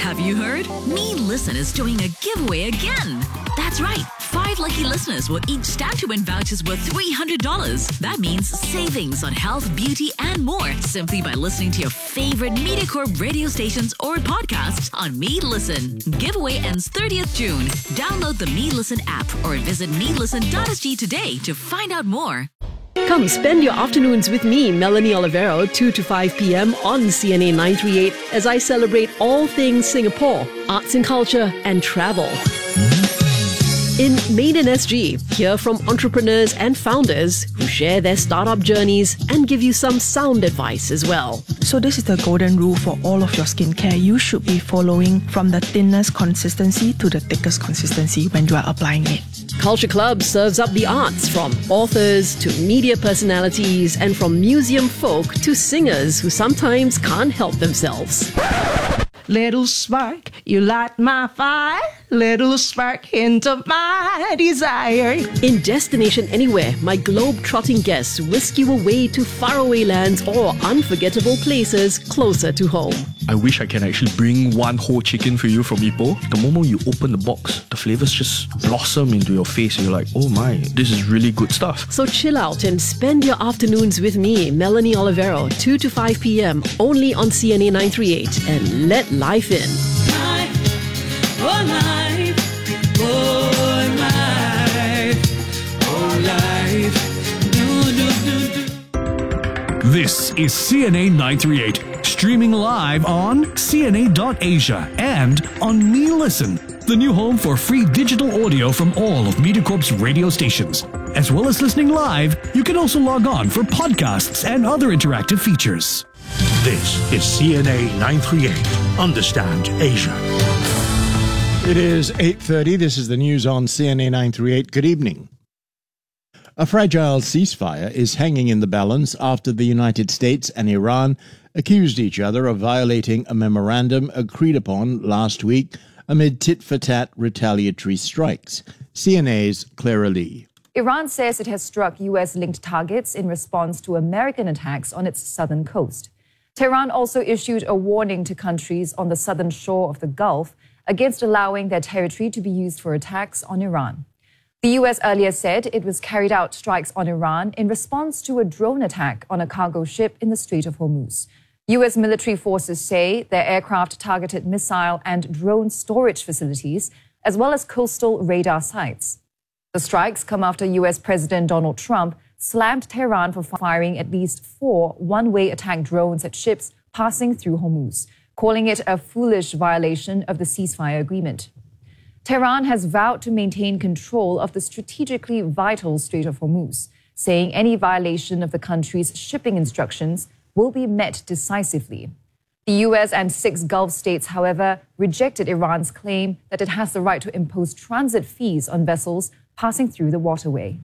Have you heard? Me Listen is doing a giveaway again. That's right. 5 lucky listeners will each stand to win vouchers worth $300. That means savings on health, beauty, and more simply by listening to your favorite MediaCorp radio stations or podcasts on Me Listen. Giveaway ends 30th June. Download the Me Listen app or visit melisten.sg today to find out more. Come spend your afternoons with me, Melanie Olivero, 2 to 5 p.m. on CNA 938 as I celebrate all things Singapore, arts and culture, and travel. In Made in SG, hear from entrepreneurs and founders who share their startup journeys and give you some sound advice as well. So this is the golden rule for all of your skincare. You should be following from the thinnest consistency to the thickest consistency when you are applying it. Culture Club serves up the arts from authors to media personalities and from museum folk to singers who sometimes can't help themselves. Little spark, you light my fire. Little spark, hint of my desire. In Destination Anywhere, my globe-trotting guests whisk you away to faraway lands or unforgettable places closer to home. I wish I can actually bring one whole chicken for you from Ipoh. The moment you open the box, the flavors just blossom into your face and you're like, oh my, this is really good stuff. So chill out and spend your afternoons with me, Melanie Olivero, 2 to 5 p.m. only on CNA 938 and let life in. This is CNA 938, streaming live on CNA.Asia and on Me Listen, the new home for free digital audio from all of MediaCorp's radio stations. As well as listening live, you can also log on for podcasts and other interactive features. This is CNA 938. Understand Asia. It is 8:30. This is the news on CNA 938. Good evening. A fragile ceasefire is hanging in the balance after the United States and Iran accused each other of violating a memorandum agreed upon last week amid tit-for-tat retaliatory strikes. CNA's Clara Lee. Iran says it has struck U.S.-linked targets in response to American attacks on its southern coast. Tehran also issued a warning to countries on the southern shore of the Gulf against allowing their territory to be used for attacks on Iran. The U.S. earlier said it was carried out strikes on Iran in response to a drone attack on a cargo ship in the Strait of Hormuz. U.S. military forces say their aircraft targeted missile and drone storage facilities, as well as coastal radar sites. The strikes come after U.S. President Donald Trump slammed Tehran for firing at least 4 one-way attack drones at ships passing through Hormuz, calling it a foolish violation of the ceasefire agreement. Tehran has vowed to maintain control of the strategically vital Strait of Hormuz, saying any violation of the country's shipping instructions will be met decisively. The U.S. and 6 Gulf states, however, rejected Iran's claim that it has the right to impose transit fees on vessels passing through the waterway.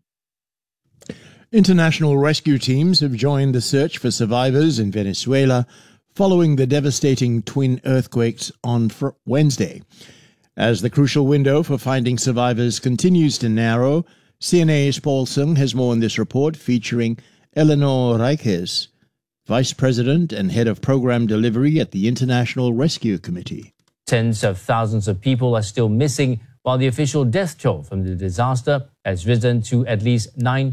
International rescue teams have joined the search for survivors in Venezuela following the devastating twin earthquakes on Wednesday. As the crucial window for finding survivors continues to narrow, CNA's Paul Sung has more in this report featuring Eleanor Reiches, Vice President and Head of Program Delivery at the International Rescue Committee. Tens of thousands of people are still missing, while the official death toll from the disaster has risen to at least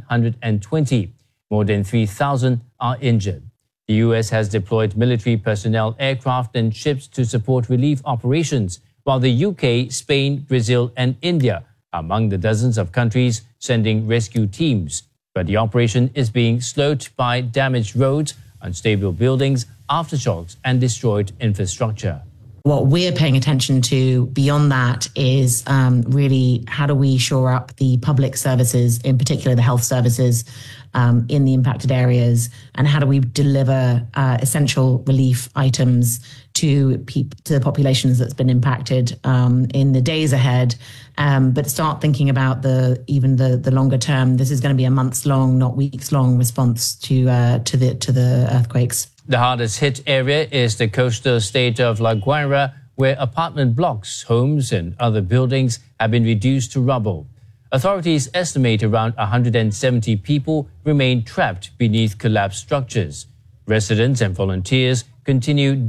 920. More than 3,000 are injured. The U.S. has deployed military personnel, aircraft and ships to support relief operations, while the UK, Spain, Brazil and India are among the dozens of countries sending rescue teams. But the operation is being slowed by damaged roads, unstable buildings, aftershocks and destroyed infrastructure. What we're paying attention to beyond that is really how do we shore up the public services, in particular the health services in the impacted areas, and how do we deliver essential relief items to the populations that's been impacted in the days ahead, but start thinking about the longer term. This is going to be a months-long, not weeks-long response to the earthquakes. The hardest hit area is the coastal state of La Guaira, where apartment blocks, homes and other buildings have been reduced to rubble. Authorities estimate around 170 people remain trapped beneath collapsed structures. Residents and volunteers continue